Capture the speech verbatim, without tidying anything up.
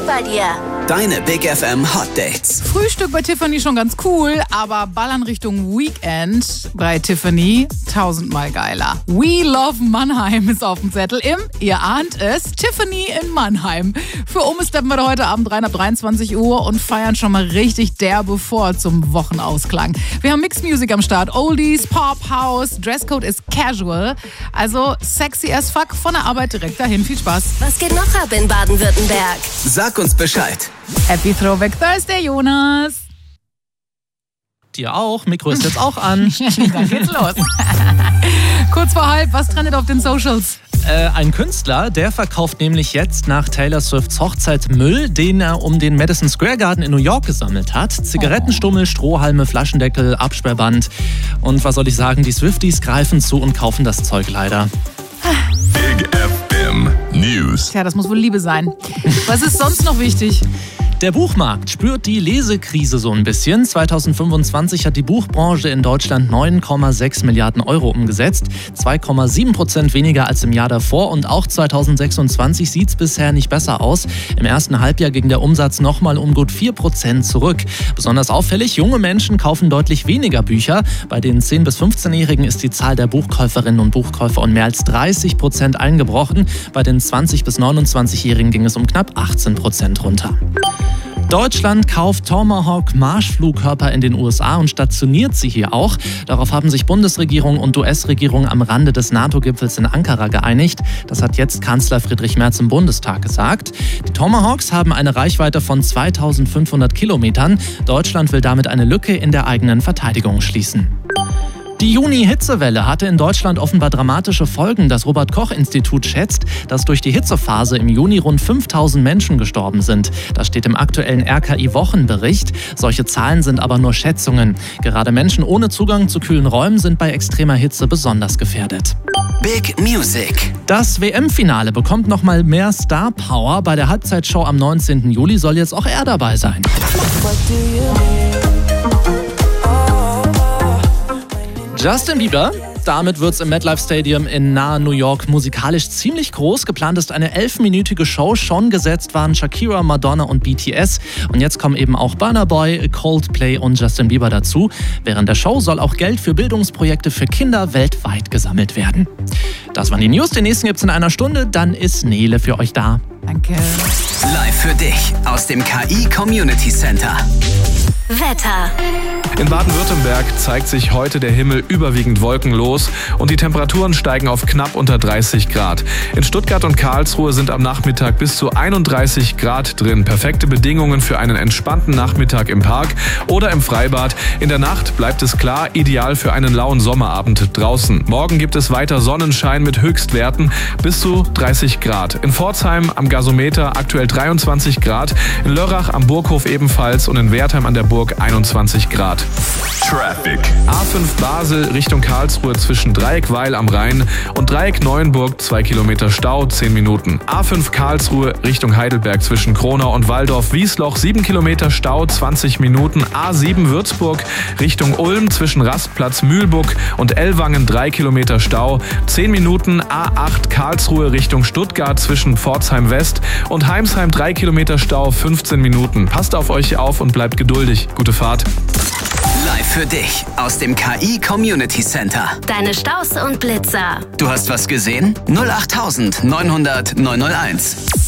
Frühstück bei dir. Deine Big F M Hot Dates. Frühstück bei Tiffany schon ganz cool, aber Ballern Richtung Weekend bei Tiffany tausendmal geiler. We Love Mannheim ist auf dem Zettel im, ihr ahnt es, Tiffany in Mannheim. Für Ome steppen wir da heute Abend rein ab dreiundzwanzig Uhr und feiern schon mal richtig derbe vor zum Wochenausklang. Wir haben Mixed Music am Start, Oldies, Pop, House, Dresscode ist casual, also sexy as fuck von der Arbeit direkt dahin. Viel Spaß. Was geht noch ab in Baden-Württemberg? Sag uns Bescheid. Happy Throwback Thursday, Jonas. Dir auch. Mikro ist jetzt auch an. Dann geht's los. Kurz vor halb, was trendet auf den Socials? Äh, ein Künstler, der verkauft nämlich jetzt nach Taylor Swifts Hochzeit Müll, den er um den Madison Square Garden in New York gesammelt hat. Zigarettenstummel, Strohhalme, Flaschendeckel, Absperrband. Und was soll ich sagen, die Swifties greifen zu und kaufen das Zeug leider. Big F M News. Tja, das muss wohl Liebe sein. Was ist sonst noch wichtig? Der Buchmarkt spürt die Lesekrise so ein bisschen. zwanzig fünfundzwanzig hat die Buchbranche in Deutschland neun Komma sechs Milliarden Euro umgesetzt. zwei Komma sieben Prozent weniger als im Jahr davor. Und auch zwanzig sechsundzwanzig sieht es bisher nicht besser aus. Im ersten Halbjahr ging der Umsatz nochmal um gut vier Prozent zurück. Besonders auffällig, junge Menschen kaufen deutlich weniger Bücher. Bei den zehn- bis fünfzehnjährigen ist die Zahl der Buchkäuferinnen und Buchkäufer um mehr als dreißig Prozent eingebrochen. Bei den zwanzig- bis neunundzwanzigjährigen ging es um knapp achtzehn Prozent runter. Deutschland kauft Tomahawk Marschflugkörper in den U S A und stationiert sie hier auch. Darauf haben sich Bundesregierung und U S-Regierung am Rande des NATO-Gipfels in Ankara geeinigt. Das hat jetzt Kanzler Friedrich Merz im Bundestag gesagt. Die Tomahawks haben eine Reichweite von zweitausendfünfhundert Kilometern. Deutschland will damit eine Lücke in der eigenen Verteidigung schließen. Die Juni-Hitzewelle hatte in Deutschland offenbar dramatische Folgen. Das Robert-Koch-Institut schätzt, dass durch die Hitzephase im Juni rund fünftausend Menschen gestorben sind. Das steht im aktuellen R K I-Wochenbericht. Solche Zahlen sind aber nur Schätzungen. Gerade Menschen ohne Zugang zu kühlen Räumen sind bei extremer Hitze besonders gefährdet. Big Music. Das W M-Finale bekommt noch mal mehr Star-Power. Bei der Halbzeitshow am neunzehnten Juli soll jetzt auch er dabei sein. Justin Bieber, damit wird's im MetLife Stadium in nahe New York musikalisch ziemlich groß. Geplant ist eine elfminütige Show. Schon gesetzt waren Shakira, Madonna und B T S. Und jetzt kommen eben auch Burna Boy, Coldplay und Justin Bieber dazu. Während der Show soll auch Geld für Bildungsprojekte für Kinder weltweit gesammelt werden. Das waren die News. Den nächsten gibt's in einer Stunde. Dann ist Nele für euch da. Danke. Live für dich aus dem K I Community Center. Wetter. In Baden-Württemberg zeigt sich heute der Himmel überwiegend wolkenlos und die Temperaturen steigen auf knapp unter dreißig Grad. In Stuttgart und Karlsruhe sind am Nachmittag bis zu einunddreißig Grad drin. Perfekte Bedingungen für einen entspannten Nachmittag im Park oder im Freibad. In der Nacht bleibt es klar, ideal für einen lauen Sommerabend draußen. Morgen gibt es weiter Sonnenschein mit Höchstwerten bis zu dreißig Grad. In Pforzheim am Gasometer aktuell dreiundzwanzig Grad, in Lörrach am Burghof ebenfalls und in Wertheim an der Burg einundzwanzig Grad. Traffic. A fünf Basel Richtung Karlsruhe zwischen Dreieck-Weil am Rhein und Dreieck-Neuenburg zwei Kilometer Stau, zehn Minuten. A fünf Karlsruhe Richtung Heidelberg zwischen Kronau und Waldorf-Wiesloch sieben Kilometer Stau, zwanzig Minuten. A sieben Würzburg Richtung Ulm zwischen Rastplatz Mühlbuck und Ellwangen drei Kilometer Stau, zehn Minuten. A acht Karlsruhe Richtung Stuttgart zwischen Pforzheim West und Heimsheim drei Kilometer Stau, fünfzehn Minuten. Passt auf euch auf und bleibt geduldig. Gute Fahrt. Live für dich aus dem K I Community Center. Deine Staus und Blitzer. Du hast was gesehen? null acht neunhundert neunhunderт neunhunderteins.